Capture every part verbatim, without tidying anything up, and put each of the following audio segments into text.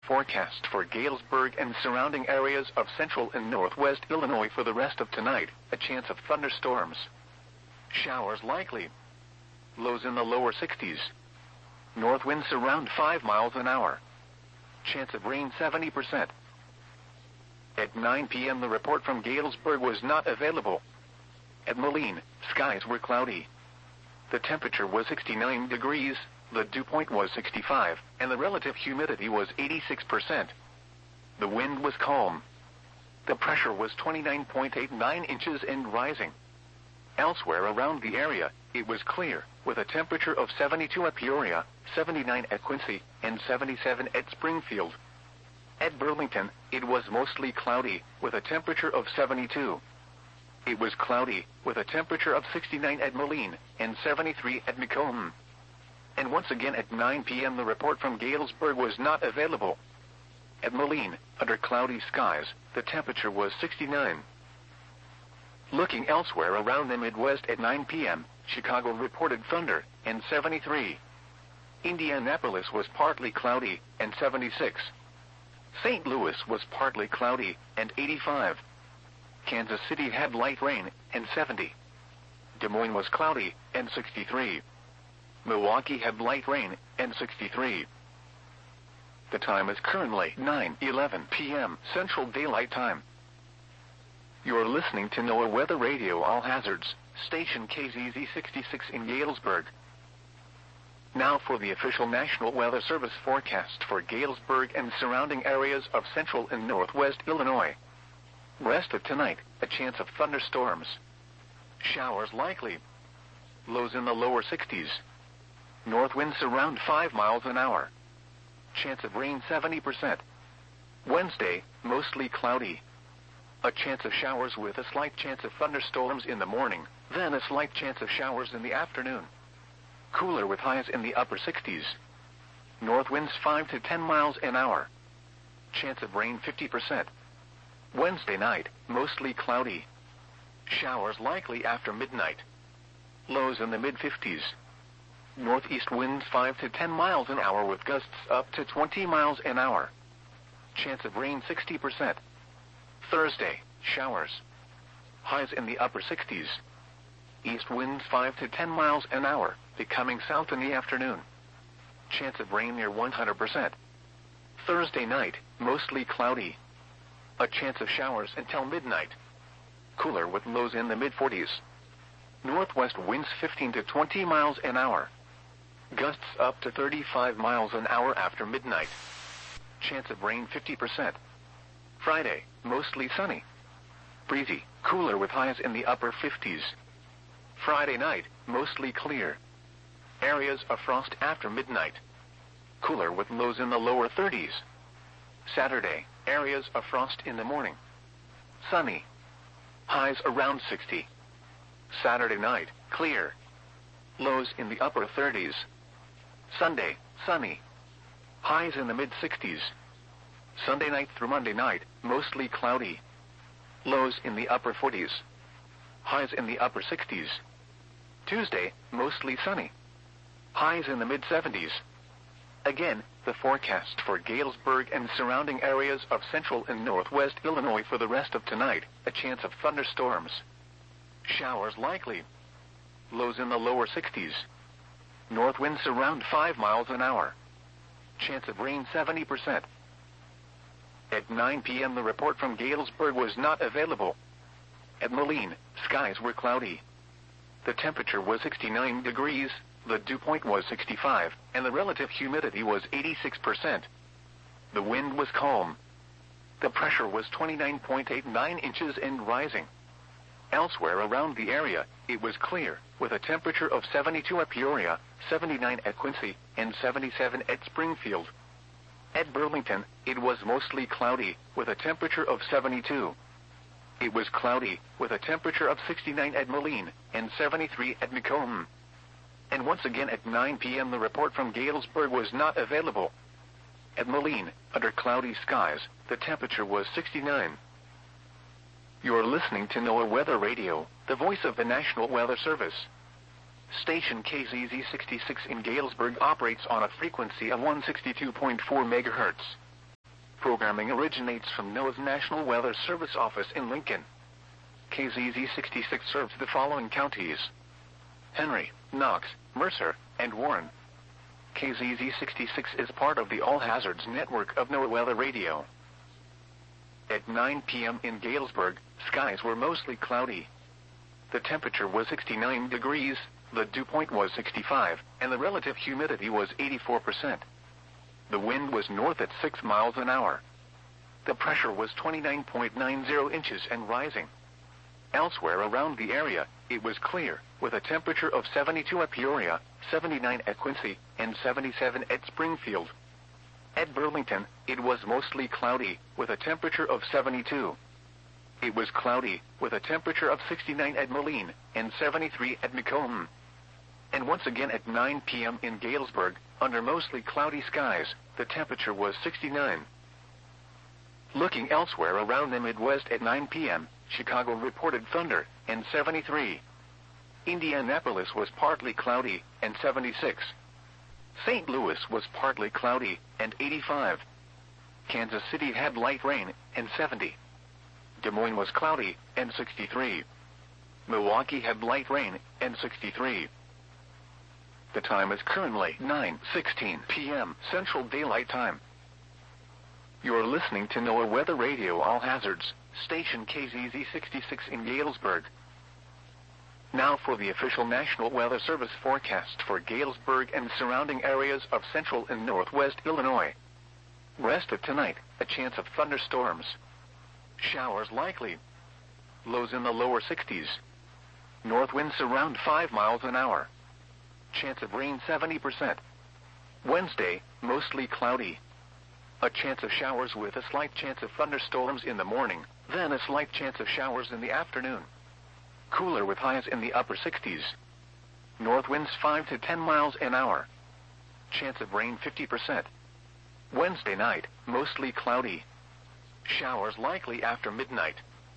Forecast for Galesburg and surrounding areas of central and northwest Illinois for the rest of tonight. A chance of thunderstorms. Showers likely. Lows in the lower sixties. North winds around five miles an hour. Chance of rain seventy percent. At nine p m the report from Galesburg was not available. At Moline, skies were cloudy. The temperature was sixty-nine degrees, the dew point was sixty-five, and the relative humidity was eighty-six percent. The wind was calm. The pressure was twenty-nine point eight nine inches and rising. Elsewhere around the area, it was clear, with a temperature of seventy-two at Peoria, seventy-nine at Quincy, and seventy-seven at Springfield. At Burlington, it was mostly cloudy, with a temperature of seventy-two. It was cloudy, with a temperature of sixty-nine at Moline, and seventy-three at Macomb. And once again at nine p m the report from Galesburg was not available. At Moline, under cloudy skies, the temperature was sixty-nine. Looking elsewhere around the Midwest at nine p m, Chicago reported thunder, and seventy-three. Indianapolis was partly cloudy, and seventy-six. Saint Louis was partly cloudy, and eighty-five. Kansas City had light rain, and seventy. Des Moines was cloudy, and sixty-three. Milwaukee had light rain, and sixty-three. The time is currently nine eleven p m Central Daylight Time. You are listening to NOAA Weather Radio All Hazards, station K Z Z sixty-six in Galesburg. Now for the official National Weather Service forecast for Galesburg and surrounding areas of central and northwest Illinois. Rest of tonight, a chance of thunderstorms. Showers likely. Lows in the lower sixties. North winds around five miles an hour. Chance of rain seventy percent. Wednesday, mostly cloudy. A chance of showers with a slight chance of thunderstorms in the morning, then a slight chance of showers in the afternoon. Cooler with highs in the upper sixties. North winds five to ten miles an hour. Chance of rain fifty percent. Wednesday night, mostly cloudy. Showers likely after midnight. Lows in the mid fifties. Northeast winds five to ten miles an hour with gusts up to twenty miles an hour. Chance of rain sixty percent. Thursday, showers. Highs in the upper sixties. East winds five to ten miles an hour, becoming south in the afternoon. Chance of rain near one hundred percent. Thursday night, mostly cloudy. A chance of showers until midnight. Cooler with lows in the mid forties. Northwest winds fifteen to twenty miles an hour. Gusts up to thirty-five miles an hour after midnight. Chance of rain fifty percent. Friday, mostly sunny. Breezy, cooler with highs in the upper fifties. Friday night, mostly clear. Areas of frost after midnight. Cooler with lows in the lower thirties. Saturday, areas of frost in the morning. Sunny. Highs around sixty. Saturday night, clear. Lows in the upper thirties. Sunday, sunny. Highs in the mid sixties. Sunday night through Monday night, mostly cloudy. Lows in the upper forties. Highs in the upper sixties. Tuesday, mostly sunny. Highs in the mid seventies. Again, the forecast for Galesburg and surrounding areas of central and northwest Illinois for the rest of tonight. A chance of thunderstorms. Showers likely. Lows in the lower sixties. North winds around five miles an hour. Chance of rain seventy percent. At nine p m the report from Galesburg was not available. At Moline, skies were cloudy. The temperature was sixty-nine degrees, the dew point was sixty-five, and the relative humidity was eighty-six percent. The wind was calm. The pressure was twenty-nine point eight nine inches and rising. Elsewhere around the area, it was clear, with a temperature of seventy-two at Peoria, seventy-nine at Quincy, and seventy-seven at Springfield. At Burlington, it was mostly cloudy, with a temperature of seventy-two. It was cloudy, with a temperature of sixty-nine at Moline, and seventy-three at Macomb. And once again at nine p m the report from Galesburg was not available. At Moline, under cloudy skies, the temperature was sixty-nine. You are listening to NOAA Weather Radio, the voice of the National Weather Service. Station K Z Z sixty-six in Galesburg operates on a frequency of one hundred sixty-two point four megahertz. Programming originates from NOAA's National Weather Service office in Lincoln. K Z Z sixty-six serves the following counties: Henry, Knox, Mercer, and Warren. K Z Z sixty-six is part of the All Hazards network of NOAA Weather Radio. At nine p m in Galesburg, skies were mostly cloudy. The temperature was sixty-nine degrees, the dew point was sixty-five, and the relative humidity was eighty-four percent. The wind was north at six miles an hour. The pressure was twenty-nine point nine zero inches and rising. Elsewhere around the area, it was clear, with a temperature of seventy-two at Peoria, seventy-nine at Quincy, and seventy-seven at Springfield. At Burlington, it was mostly cloudy, with a temperature of seventy-two. It was cloudy, with a temperature of sixty-nine at Moline, and seventy-three at Macomb. And once again at nine p m in Galesburg, under mostly cloudy skies, the temperature was sixty-nine. Looking elsewhere around the Midwest at nine p m, Chicago reported thunder, and seventy-three. Indianapolis was partly cloudy, and seventy-six. Saint Louis was partly cloudy, and eighty-five. Kansas City had light rain, and seventy. Des Moines was cloudy, and sixty-three. Milwaukee had light rain, and sixty-three. The time is currently nine sixteen p m Central Daylight Time. You're listening to NOAA Weather Radio All Hazards, station K Z Z sixty-six in Galesburg. Now for the official National Weather Service forecast for Galesburg and surrounding areas of central and northwest Illinois. Rest of tonight, a chance of thunderstorms. Showers likely. Lows in the lower sixties. North winds around five miles an hour. Chance of rain seventy percent. Wednesday, mostly cloudy. A chance of showers with a slight chance of thunderstorms in the morning, then a slight chance of showers in the afternoon. Cooler with highs in the upper sixties. North winds five to ten miles an hour. Chance of rain fifty percent. Wednesday night, mostly cloudy. Showers likely after midnight.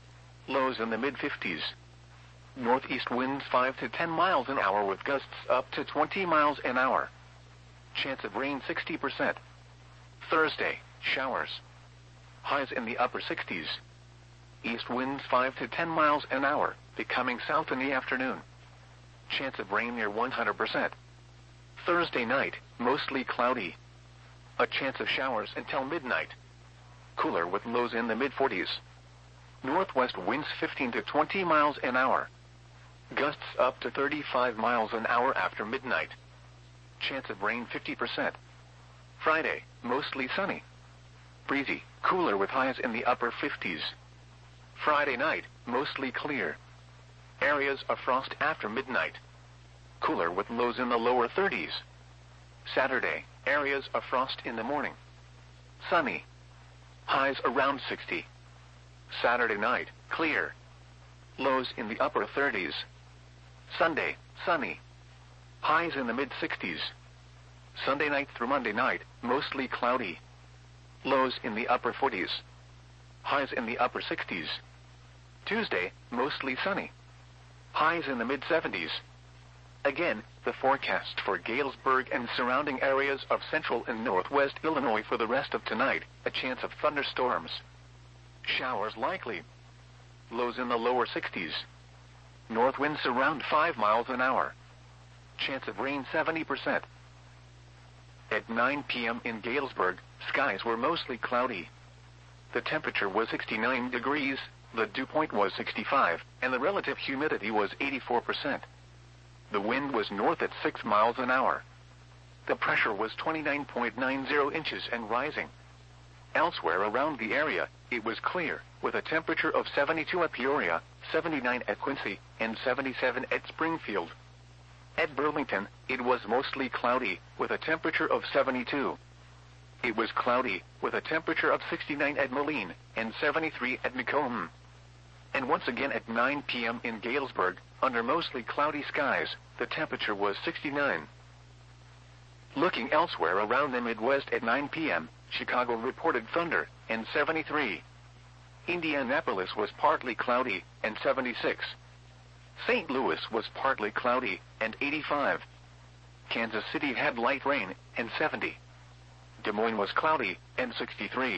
Lows in the mid fifties. Northeast winds five to ten miles an hour with gusts up to twenty miles an hour. Chance of rain sixty percent. Thursday, showers. Highs in the upper sixties. East winds five to ten miles an hour, becoming south in the afternoon. Chance of rain near one hundred percent. Thursday night, mostly cloudy. A chance of showers until midnight. Cooler with lows in the mid forties. Northwest winds fifteen to twenty miles an hour. Gusts up to thirty-five miles an hour after midnight. Chance of rain fifty percent. Friday, mostly sunny. Breezy, cooler with highs in the upper fifties. Friday night, mostly clear. Areas of frost after midnight. Cooler with lows in the lower thirties. Saturday, areas of frost in the morning. Sunny. Highs around sixty. Saturday night, clear. Lows in the upper thirties. Sunday, sunny. Highs in the mid sixties. Sunday night through Monday night, mostly cloudy. Lows in the upper forties. Highs in the upper sixties. Tuesday, mostly sunny. Highs in the mid seventies. Again, the forecast for Galesburg and surrounding areas of central and northwest Illinois for the rest of tonight, a chance of thunderstorms. Showers likely. Lows in the lower sixties. North winds around five miles an hour. Chance of rain seventy percent. At nine p m in Galesburg, skies were mostly cloudy. The temperature was sixty-nine degrees, the dew point was sixty-five, and the relative humidity was eighty-four percent. The wind was north at six miles an hour. The pressure was twenty-nine point nine zero inches and rising. Elsewhere around the area, it was clear, with a temperature of seventy-two at Peoria, seventy-nine at Quincy, and seventy-seven at Springfield. At Burlington, it was mostly cloudy, with a temperature of seventy-two. It was cloudy, with a temperature of sixty-nine at Moline, and seventy-three at Macomb. And once again at nine p m in Galesburg, under mostly cloudy skies, the temperature was sixty-nine. Looking elsewhere around the Midwest at nine p m, Chicago reported thunder, and seventy-three. Indianapolis was partly cloudy, and seventy-six. Saint Louis was partly cloudy, and eighty-five. Kansas City had light rain, and seventy. Des Moines was cloudy, and sixty-three.